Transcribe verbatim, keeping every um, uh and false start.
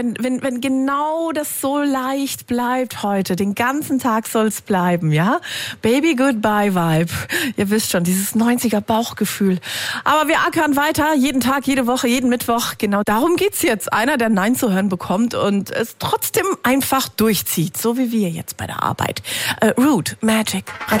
Wenn, wenn, wenn genau das so leicht bleibt heute, den ganzen Tag soll's bleiben, ja? Baby Goodbye Vibe. Ihr wisst schon, dieses neunziger Bauchgefühl. Aber wir ackern weiter, jeden Tag, jede Woche, jeden Mittwoch. Genau darum geht's jetzt. Einer, der Nein zu hören bekommt und es trotzdem einfach durchzieht. So wie wir jetzt bei der Arbeit. Äh, Rude, Magic, Radio